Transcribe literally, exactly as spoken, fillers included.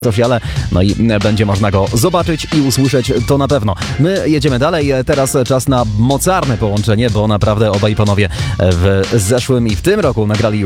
sociale, no i będzie można go zobaczyć i usłyszeć, to na pewno. My jedziemy dalej, teraz czas na mocarne połączenie, bo naprawdę obaj panowie w zeszłym i w tym roku nagrali